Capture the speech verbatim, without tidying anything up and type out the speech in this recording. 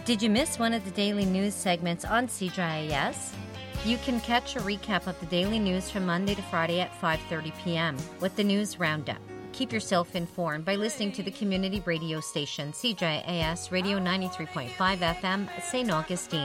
Did you miss one of the daily news segments on C J I S? You can catch a recap of the daily news from Monday to Friday at five thirty p.m. with the News Roundup. Keep yourself informed by listening to the community radio station C J I S Radio ninety-three point five F M, Saint Augustine.